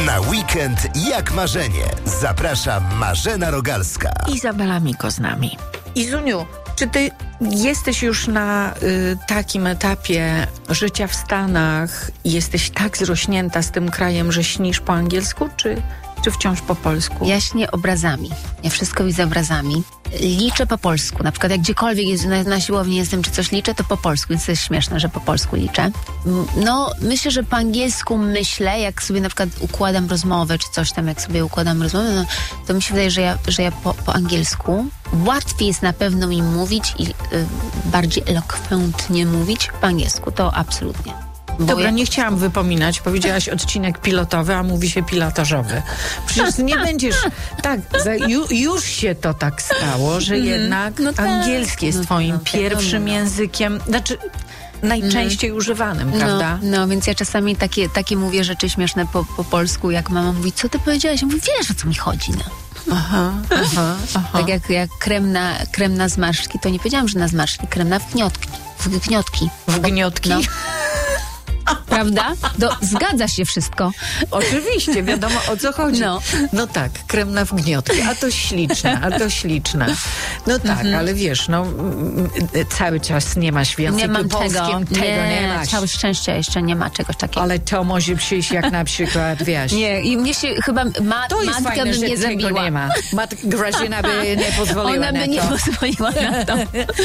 Na weekend jak marzenie. Zaprasza Marzena Rogalska. Izabela Miko z nami. Izuniu, czy ty jesteś już na takim etapie życia w Stanach i jesteś tak zrośnięta z tym krajem, że śnisz po angielsku, czy wciąż po polsku? Ja śnię obrazami. Ja wszystko widzę obrazami. Liczę po polsku. Na przykład jak gdziekolwiek jest, na siłowni jestem, czy coś liczę, to po polsku. Więc to jest śmieszne, że po polsku liczę. No, myślę, że po angielsku myślę, jak sobie na przykład układam rozmowę, czy coś tam, jak sobie układam rozmowę, no, to mi się wydaje, że ja po angielsku łatwiej jest na pewno mi mówić i bardziej elokwentnie mówić po angielsku. To absolutnie. Dobra, nie chciałam wypominać. Powiedziałaś odcinek pilotowy, a mówi się pilotażowy. Przecież nie będziesz... Tak, już się to tak stało, że jednak angielski jest twoim pierwszym językiem. Znaczy... najczęściej używanym, prawda? No, więc ja czasami takie mówię rzeczy śmieszne po polsku, jak mama mówi, co ty powiedziałaś? Ja mówię, wiesz, o co mi chodzi, no. Aha. Tak jak krem na zmarszczki, to nie powiedziałam, że na zmarszczki, krem na wgniotki. Wgniotki? No. Prawda? Zgadza się wszystko. Oczywiście, wiadomo o co chodzi. No tak, krem na wgniotki, a to śliczne. No tak, ale wiesz, cały czas nie masz więcej nie mam polskim, tego nie masz. Całe szczęście jeszcze nie ma czegoś takiego. Ale to może przyjść jak na przykład, wiesz. Nie, i mnie się chyba to jest matka fajne, by mnie że zabiła. Nie ma. Matka Grażyna by nie pozwoliła Ona by nie pozwoliła na to.